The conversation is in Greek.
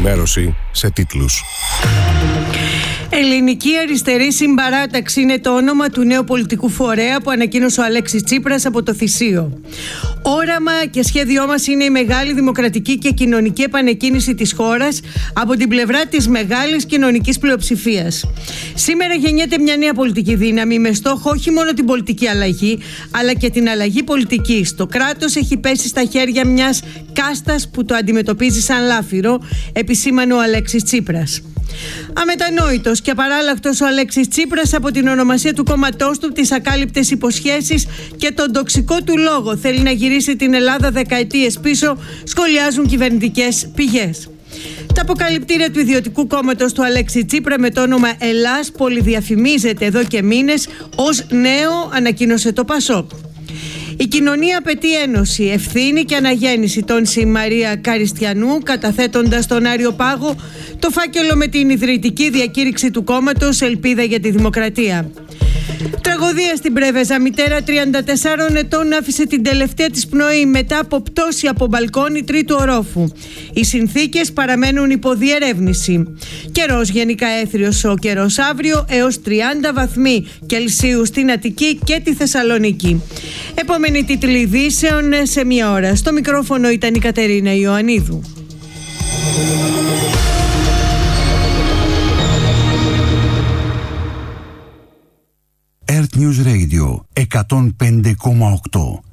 ενημέρωση σε τίτλους. Ελληνική Αριστερή Συμπαράταξη είναι το όνομα του νέου πολιτικού φορέα που ανακοίνωσε ο Αλέξης Τσίπρας από το Θησείο. Όραμα και σχέδιό μας είναι η μεγάλη δημοκρατική και κοινωνική επανεκκίνηση της χώρας από την πλευρά της μεγάλης κοινωνικής πλειοψηφίας. Σήμερα γεννιέται μια νέα πολιτική δύναμη με στόχο όχι μόνο την πολιτική αλλαγή, αλλά και την αλλαγή πολιτικής. Το κράτος έχει πέσει στα χέρια μιας κάστας που το αντιμετωπίζει σαν λάφυρο, επισήμανε ο Αλέξης Τσίπρας. Αμετανόητος και απαράλλαχτος ο Αλέξης Τσίπρας από την ονομασία του κόμματός του, τις ακάλυπτες υποσχέσεις και τον τοξικό του λόγο. Θέλει να γυρίσει την Ελλάδα δεκαετίες πίσω, σχολιάζουν κυβερνητικές πηγές. Τα αποκαλυπτήρια του ιδιωτικού κόμματος του Αλέξη Τσίπρα με το όνομα Ελλάς πολυδιαφημίζεται εδώ και μήνες ως νέο, ανακοίνωσε το Πασόκ. Η κοινωνία απαιτεί ένωση, ευθύνη και αναγέννηση, τόνισε η Μαρία Καριστιανού, καταθέτοντας στον Άριο Πάγο το φάκελο με την ιδρυτική διακήρυξη του κόμματος Ελπίδα για τη Δημοκρατία. Τραγωδία στην Πρέβεζα. Μητέρα 34 ετών άφησε την τελευταία της πνοή μετά από πτώση από μπαλκόνι τρίτου ορόφου. Οι συνθήκες παραμένουν υπό διερεύνηση. Καιρός γενικά έθριος ο καιρός αύριο, έως 30 βαθμοί Κελσίου στην Αττική και τη Θεσσαλονίκη. Επόμενη τίτλη ειδήσεων σε μία ώρα. Στο μικρόφωνο ήταν η Κατερίνα Ιωαννίδου. Earth News Radio 105,8